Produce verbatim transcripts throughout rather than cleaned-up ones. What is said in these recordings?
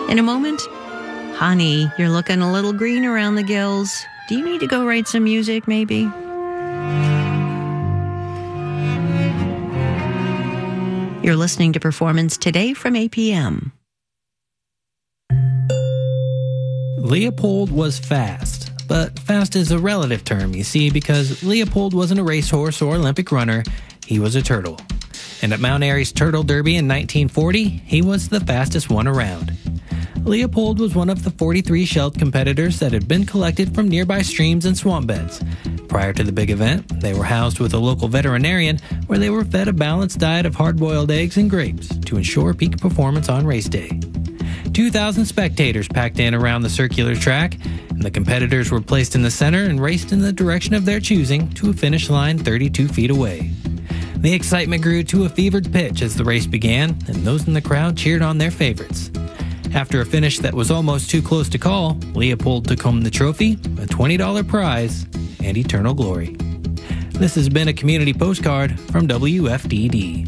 In a moment, honey, you're looking a little green around the gills. Do you need to go write some music, maybe? You're listening to Performance Today from A P M. Leopold was fast, but fast is a relative term, you see, because Leopold wasn't a racehorse or Olympic runner, he was a turtle. And at Mount Airy's Turtle Derby in nineteen forty, he was the fastest one around. Leopold was one of the forty-three shelled competitors that had been collected from nearby streams and swamp beds. Prior to the big event, they were housed with a local veterinarian where they were fed a balanced diet of hard-boiled eggs and grapes to ensure peak performance on race day. two thousand spectators packed in around the circular track, and the competitors were placed in the center and raced in the direction of their choosing to a finish line thirty-two feet away. The excitement grew to a fevered pitch as the race began, and those in the crowd cheered on their favorites. After a finish that was almost too close to call, Leopold took home the trophy, a twenty dollars prize, and eternal glory. This has been a community postcard from W F D D.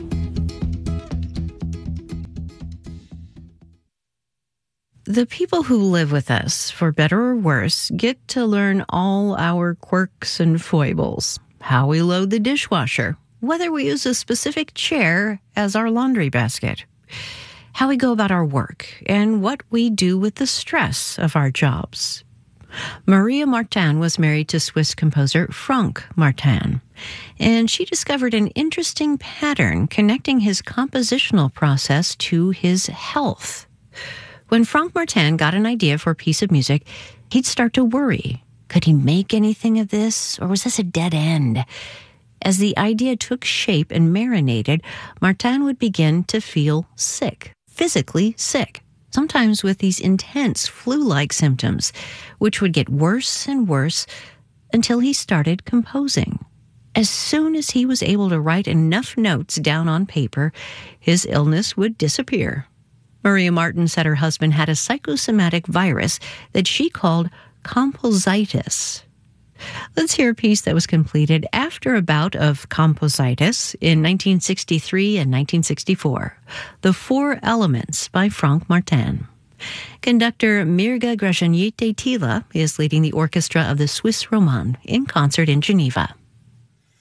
The people who live with us, for better or worse, get to learn all our quirks and foibles. How we load the dishwasher, whether we use a specific chair as our laundry basket, how we go about our work, and what we do with the stress of our jobs. Maria Martin was married to Swiss composer Franck Martin, and she discovered an interesting pattern connecting his compositional process to his health. When Franck Martin got an idea for a piece of music, he'd start to worry. Could he make anything of this, or was this a dead end? As the idea took shape and marinated, Martin would begin to feel sick, physically sick, sometimes with these intense flu-like symptoms, which would get worse and worse until he started composing. As soon as he was able to write enough notes down on paper, his illness would disappear. Maria Martin said her husband had a psychosomatic virus that she called compositis. Let's hear a piece that was completed after a bout of compositis in nineteen sixty-three and nineteen sixty-four, The Four Elements by Franck Martin. Conductor Mirga Grashanyete Tila is leading the orchestra of the Swiss Romand in concert in Geneva.